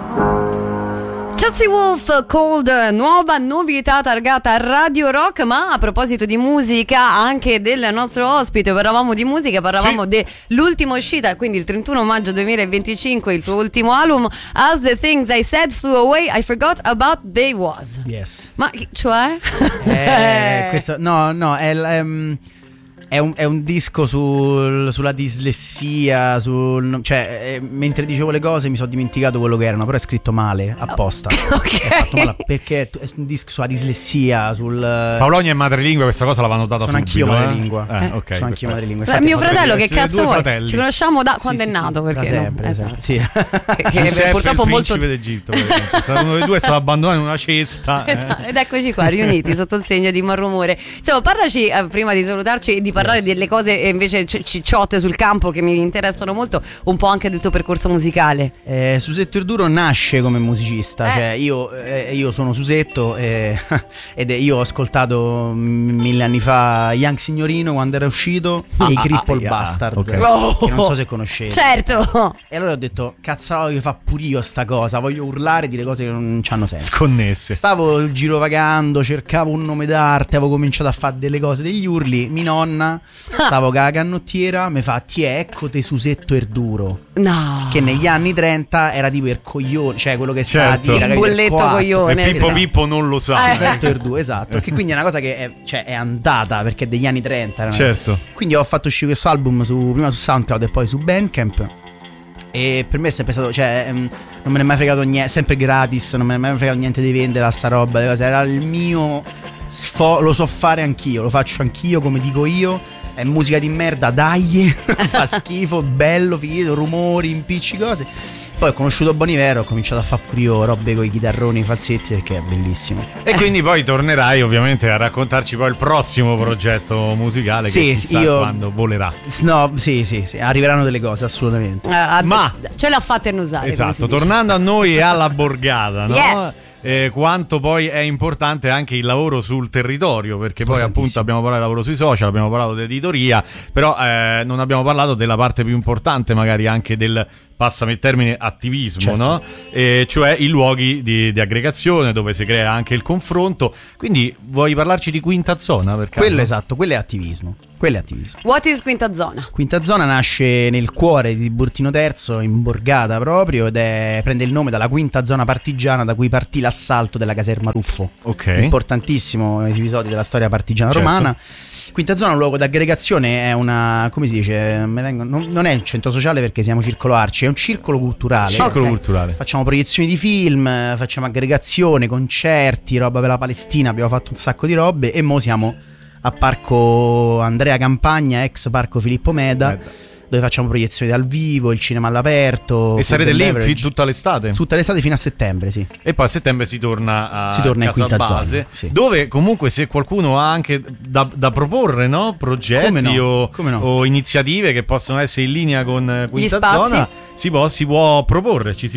Chelsea Wolf, Cold, nuova novità targata Radio Rock. Ma a proposito di musica, anche del nostro ospite, parlavamo di musica, parlavamo dell'ultima uscita, quindi il 31 maggio 2025, il tuo ultimo album, As the Things I Said Flew Away, I Forgot About They Was. Yes. Ma cioè? Questo, no, è un disco sulla dislessia, mentre dicevo le cose mi sono dimenticato quello che erano, però è scritto male, apposta. Ok. È fatto male, perché è un disco sulla dislessia, Paolonia è madrelingua, questa cosa l'aveva notata sono subito. Sono anch'io madrelingua. Ok. Sono anch'io madrelingua. Mio fratello, che siete cazzo due vuoi? fratelli. Ci conosciamo da quando è nato, perché da sempre, no? esatto. Sì. Che purtroppo il molto principe d'Egitto, uno dei due è stato abbandonato in una cesta. Esatto. Ed eccoci qua riuniti sotto il segno di Malrumore. Insomma, parlaci prima di salutarci e di parlare delle cose invece cicciotte sul campo che mi interessano molto, un po' anche del tuo percorso musicale. Susetto Erduro nasce come musicista, cioè io sono Susetto ed io ho ascoltato 1000 anni fa Young Signorino quando era uscito e i Cripple Bastard, okay. Che non so se conoscete. Certo. E allora ho detto cazzaro, io fa pure io sta cosa, voglio urlare e dire cose che non c'hanno senso. Sconnesse. Stavo girovagando, cercavo un nome d'arte, avevo cominciato a fare delle cose, degli urli. Mi nonna, stavo con la canottiera, mi fa ecco te Susetto Erduro. No. Che negli anni 30 era tipo il coglione, cioè quello che certo. sa dire, il bolletto coglione. E Pippo non lo sa. Susetto Erduro, esatto. Che quindi è una cosa che è andata, perché è degli anni 30. Certo. Quindi ho fatto uscire questo album prima su SoundCloud e poi su Bandcamp. E per me è sempre stato, non me ne è mai fregato niente, sempre gratis, non me ne è mai fregato niente di vendere sta roba, le cose. Era il mio lo so fare anch'io, lo faccio anch'io come dico io. È musica di merda, dai. Fa schifo, bello, finito, rumori, impicci, cose. Poi ho conosciuto Bon Iver, ho cominciato a fare pure io robe con i chitarroni, i falsetti, perché è bellissimo. E quindi poi tornerai ovviamente a raccontarci poi il prossimo progetto musicale, che chissà quando volerà. No, sì, arriveranno delle cose, assolutamente. Ma ce l'ha fatta a usare. Esatto, tornando a noi e alla borgata, no? Yeah. Quanto poi è importante anche il lavoro sul territorio, perché poi appunto abbiamo parlato di lavoro sui social, abbiamo parlato di editoria, però non abbiamo parlato della parte più importante magari anche del, passami il termine, attivismo, certo. No? Cioè i luoghi di aggregazione dove si crea anche il confronto. Quindi vuoi parlarci di Quinta Zona? Quello esatto, quello è attivismo. What is Quinta Zona? Quinta Zona nasce nel cuore di Burtino Terzo, in borgata proprio, ed prende il nome dalla quinta zona partigiana da cui partì l'assalto della caserma Ruffo. Ok. Importantissimo episodio della storia partigiana romana. Quinta Zona è un luogo d'aggregazione, è una, come si dice, non è un centro sociale perché siamo Circolo Arci, è un circolo culturale. Culturale. Facciamo proiezioni di film, facciamo aggregazione, concerti, roba per la Palestina, abbiamo fatto un sacco di robe e mo siamo a Parco Andrea Campagna, ex Parco Filippo Meda, dove facciamo proiezioni dal vivo, il cinema all'aperto. E sarete lì tutta l'estate? Tutta l'estate fino a settembre, sì. E poi a settembre si torna a in Quinta base, Zona, sì. Dove comunque se qualcuno ha anche da proporre, no? Progetti o iniziative che possono essere in linea con Quinta Zona, si può proporre, ci si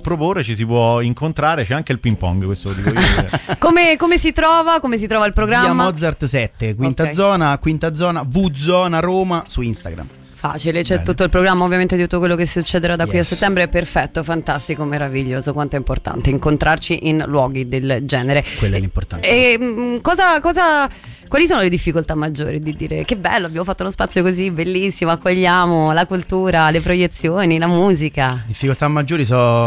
può incontrare, c'è anche il ping pong, questo lo dico io. Come si trova il programma? Via Mozart 7, Quinta Zona, V Zona Roma su Instagram. Facile, c'è tutto il programma ovviamente di tutto quello che succederà da qui a settembre. È perfetto, fantastico, meraviglioso. Quanto è importante incontrarci in luoghi del genere. Quello è l'importante. E quali sono le difficoltà maggiori di dire che bello, abbiamo fatto uno spazio così bellissimo, accogliamo la cultura, le proiezioni, la musica? Difficoltà maggiori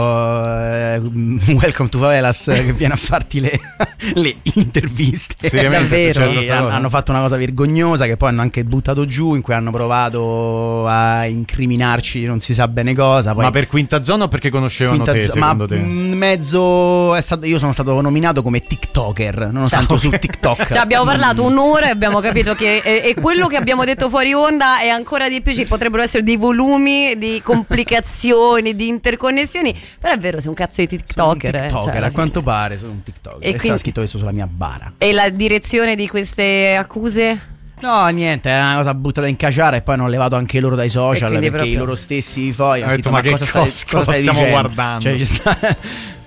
Welcome to Favelas che viene a farti le interviste. Davvero. Hanno fatto una cosa vergognosa che poi hanno anche buttato giù, in cui hanno provato a incriminarci non si sa bene cosa. Poi, ma per Quinta Zona o perché conoscevano te, secondo te? Mezzo io sono stato nominato come TikToker, nonostante su TikTok. Cioè abbiamo parlato un'ora e abbiamo capito che e quello che abbiamo detto fuori onda è ancora di più. Ci potrebbero essere dei volumi di complicazioni, di interconnessioni. Però è vero, sei un cazzo di TikToker. A quanto pare sono un TikToker. E quindi, scritto questo sulla mia bara. E la direzione di queste accuse? No, niente, è una cosa buttata in caciara e poi hanno levato anche loro dai social perché i loro stessi poi hanno detto ma cosa stiamo guardando? Cioè,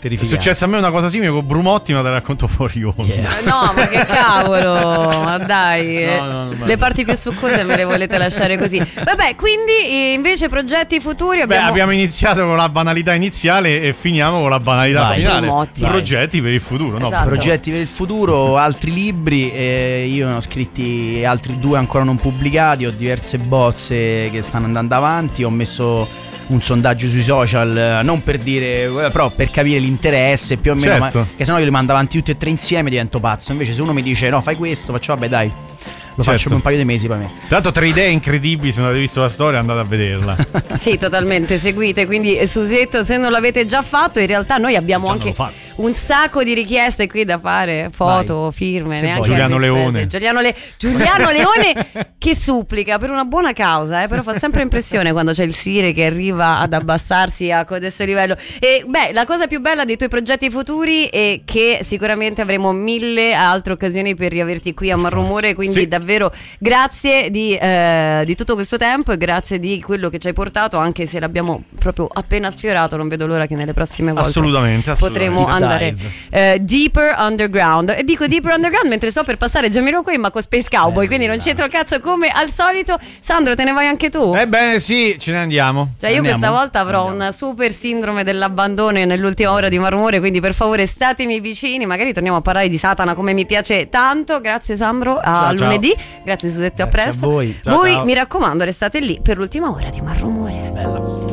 È successa a me una cosa simile con Brumotti, ma te la racconto fuori ora. No, ma che cavolo, ma dai, le parti più succose me le volete lasciare così. Vabbè, quindi invece progetti futuri abbiamo iniziato con la banalità iniziale e finiamo con la banalità finale. Progetti per il futuro, no? Esatto. Progetti per il futuro, altri libri, io ne ho scritti altri 2 ancora non pubblicati, ho diverse bozze che stanno andando avanti, ho messo un sondaggio sui social, non per dire, però per capire l'interesse più o meno, certo. Che sennò io li mando avanti tutti e 3 insieme divento pazzo. Invece se uno mi dice no fai questo, faccio vabbè dai, lo faccio per un paio di mesi per me. Tra l'altro 3 idee incredibili, se non avete visto la storia andate a vederla. Sì, totalmente, seguite, quindi Susetto, se non l'avete già fatto, in realtà noi abbiamo anche un sacco di richieste qui da fare, foto, firme, neanche Giuliano Leone. Giuliano Leone che supplica per una buona causa, però fa sempre impressione quando c'è il Sire che arriva ad abbassarsi a questo livello. E la cosa più bella dei tuoi progetti futuri è che sicuramente avremo 1000 altre occasioni per riaverti qui a Marrumore, quindi davvero grazie di tutto questo tempo e grazie di quello che ci hai portato, anche se l'abbiamo proprio appena sfiorato. Non vedo l'ora che nelle prossime volte assolutamente potremo andare deeper underground. E dico deeper underground mentre sto per passare Jamiroquai ma con Space Cowboy, quindi non c'entro cazzo come al solito. Sandro, te ne vai anche tu? Ebbene sì, ce ne andiamo. Cioè io questa volta avrò una super sindrome dell'abbandono nell'ultima ora di Marrumore, quindi per favore statemi vicini, magari torniamo a parlare di Satana come mi piace tanto. Grazie Sandro, a lunedì. Grazie Susetto, a presto. A voi. Ciao, ciao. Mi raccomando, restate lì per l'ultima ora di Marrumore. Bella.